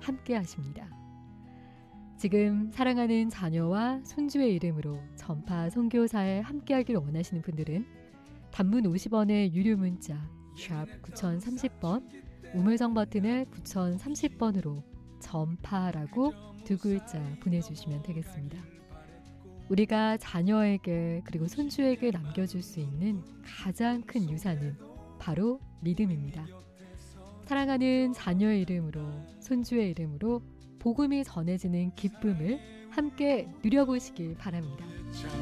함께 하십니다. 지금 사랑하는 자녀와 손주의 이름으로 전파 선교사에 함께하길 원하시는 분들은 단문 50원의 유료 문자 샵 9030번, 우물정 버튼의 9030번으로 전파라고 두 글자 보내주시면 되겠습니다. 우리가 자녀에게 그리고 손주에게 남겨줄 수 있는 가장 큰 유산은 바로 믿음입니다. 사랑하는 자녀의 이름으로, 손주의 이름으로 복음이 전해지는 기쁨을 함께 누려보시길 바랍니다.